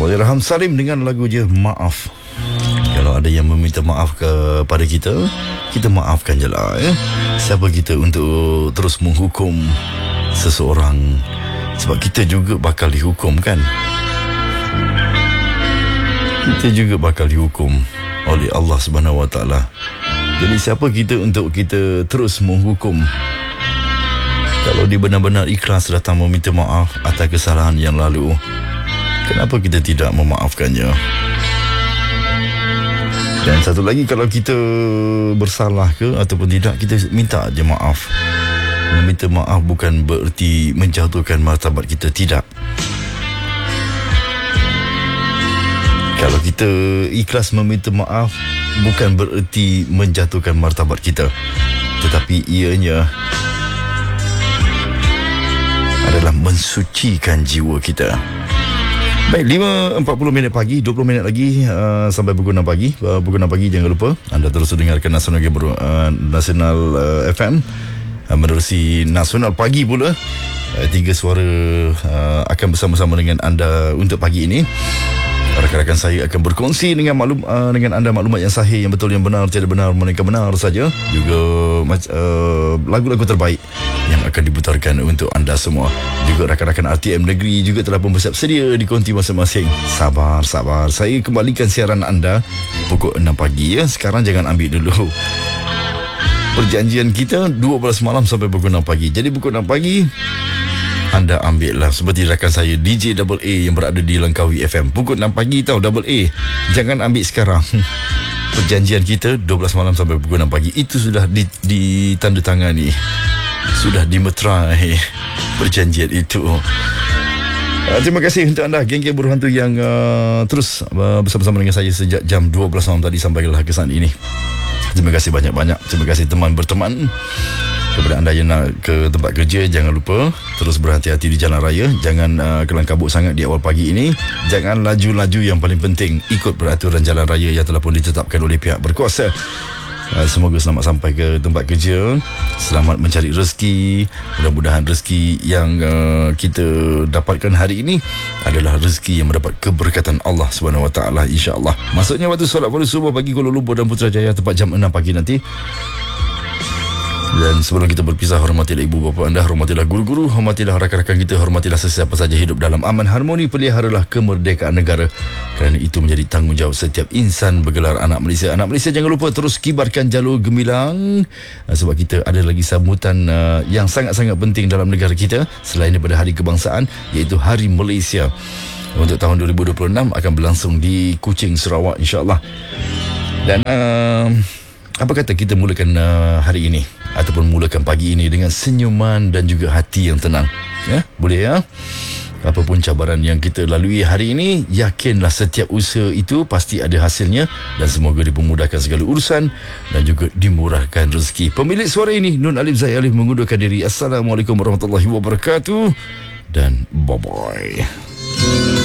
Allahyarham Salim dengan lagu je Maaf. Kalau ada yang meminta maaf kepada kita, kita maafkan je lah ya. Siapa kita untuk terus menghukum seseorang? Sebab kita juga bakal dihukum kan. Kita juga bakal dihukum oleh Allah Subhanahu Wa Taala. Jadi siapa kita untuk kita terus menghukum? Kalau dia benar-benar ikhlas datang meminta maaf atas kesalahan yang lalu, kenapa kita tidak memaafkannya? Dan satu lagi, kalau kita bersalah ke ataupun tidak, kita minta je maaf. Meminta maaf bukan bererti menjatuhkan martabat kita, tidak. Kalau kita ikhlas meminta maaf, bukan bererti menjatuhkan martabat kita, tetapi ianya adalah mensucikan jiwa kita. Baik, 5.40 pagi, 20 minit lagi sampai pukul 6 pagi. Pukul 6 pagi, jangan lupa anda terus dengarkan Nasional FM menerusi Nasional Pagi pula. Tiga suara akan bersama-sama dengan anda untuk pagi ini. Rakan-rakan saya akan berkongsi dengan anda maklumat yang sahih, yang betul, yang benar, tiada benar, melainkan benar saja. Juga lagu-lagu terbaik yang akan diputarkan untuk anda semua. Juga rakan-rakan RTM Negeri juga telah pun bersiap sedia di konti masing-masing. Sabar. Saya kembalikan siaran anda pukul 6 pagi ya. Sekarang jangan ambil dulu. Perjanjian kita 12 malam sampai pukul 6 pagi. Jadi pukul 6 pagi anda ambil lah, seperti rakan saya DJ Double A yang berada di Langkawi FM. Pukul 6 pagi tahu, Double A. Jangan ambil sekarang. Perjanjian kita 12 malam sampai pukul 6 pagi. Itu sudah ditandatangani. Sudah dimeterai perjanjian itu. Terima kasih untuk anda, geng-geng buruh hantu yang terus bersama-sama dengan saya sejak jam 12 malam tadi sampai ke saat ini. Terima kasih banyak-banyak. Terima kasih teman berteman. Kepada anda yang nak ke tempat kerja, jangan lupa terus berhati-hati di jalan raya. Jangan kelang kabut sangat di awal pagi ini. Jangan laju-laju, yang paling penting ikut peraturan jalan raya yang telah pun ditetapkan oleh pihak berkuasa. Semoga selamat sampai ke tempat kerja. Selamat mencari rezeki. Mudah-mudahan rezeki yang kita dapatkan hari ini adalah rezeki yang mendapat keberkatan Allah SWT, insya-Allah. Maksudnya waktu solat fardu subuh bagi Kuala Lumpur dan Putrajaya tepat jam 6 pagi nanti. Dan sebelum kita berpisah, hormatilah ibu bapa anda, hormatilah guru-guru, hormatilah rakan-rakan kita, hormatilah sesiapa saja hidup dalam aman harmoni, peliharalah kemerdekaan negara, kerana itu menjadi tanggungjawab setiap insan bergelar anak Malaysia. Anak Malaysia, jangan lupa terus kibarkan jalur gemilang, sebab kita ada lagi sambutan yang sangat-sangat penting dalam negara kita selain daripada Hari Kebangsaan, iaitu Hari Malaysia. Untuk tahun 2026 akan berlangsung di Kuching, Sarawak, insya-Allah. Dan apa kata kita mulakan hari ini ataupun mulakan pagi ini dengan senyuman dan juga hati yang tenang, ya? Boleh ya? Apapun cabaran yang kita lalui hari ini, yakinlah setiap usaha itu pasti ada hasilnya, dan semoga dipermudahkan segala urusan dan juga dimurahkan rezeki. Pemilik suara ini Nun Alif Zahid Alif mengundurkan diri. Assalamualaikum warahmatullahi wabarakatuh dan bye-bye.